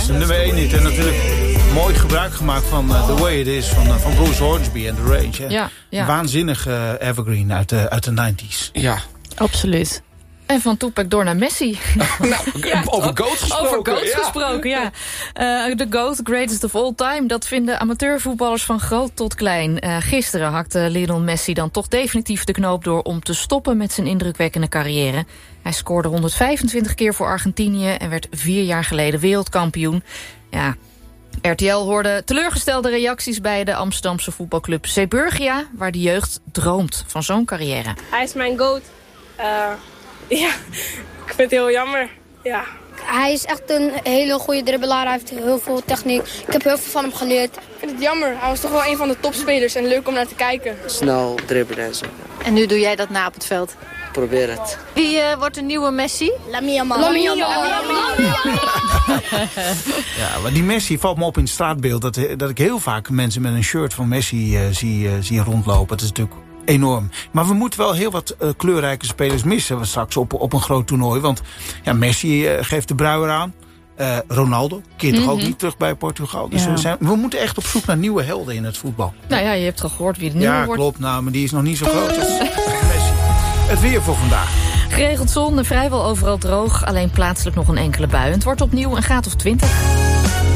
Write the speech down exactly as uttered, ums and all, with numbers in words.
de nummer één hit. En natuurlijk mooi gebruik gemaakt van uh, The Way It Is van, uh, van Bruce Hornsby en The Range. Hè. Ja, ja. Waanzinnig uh, evergreen uit de, uit de negentig. Ja, absoluut. En van Tupac door naar Messi. nou, ja, over GOAT gesproken. Over GOAT ja. gesproken, ja. Uh, de GOAT, greatest of all time, dat vinden amateurvoetballers van groot tot klein. Uh, gisteren hakte Lionel Messi dan toch definitief de knoop door om te stoppen met zijn indrukwekkende carrière. Hij scoorde honderdvijfentwintig keer voor Argentinië en werd vier jaar geleden wereldkampioen. Ja, R T L hoorde teleurgestelde reacties bij de Amsterdamse voetbalclub Zeeburgia, waar de jeugd droomt van zo'n carrière. Hij is mijn GOAT. Uh... Ja, ik vind het heel jammer. Ja. Hij is echt een hele goede dribbelaar. Hij heeft heel veel techniek. Ik heb heel veel van hem geleerd. Ik vind het jammer. Hij was toch wel een van de topspelers en leuk om naar te kijken. Snel dribbelen en zo. En nu doe jij dat na op het veld? Probeer het. Wie uh, wordt de nieuwe Messi? Lamine Yamal. Lamine Yamal. Ja, maar die Messi valt me op in het straatbeeld. Dat, dat ik heel vaak mensen met een shirt van Messi uh, zie, uh, zie rondlopen. Dat is natuurlijk enorm. Maar we moeten wel heel wat uh, kleurrijke spelers missen straks op, op een groot toernooi. Want ja, Messi uh, geeft de bruier aan. Uh, Ronaldo keert toch Mm-hmm. ook niet terug bij Portugal. Dus ja. we, zijn, we moeten echt op zoek naar nieuwe helden in het voetbal. Nou ja, je hebt toch gehoord wie de nieuwe ja, wordt? Ja, klopt. Nou, maar die is nog niet zo groot als Messi. Het weer voor vandaag. Geregeld zon, vrijwel overal droog. Alleen plaatselijk nog een enkele bui. Het wordt opnieuw een graad of twintig.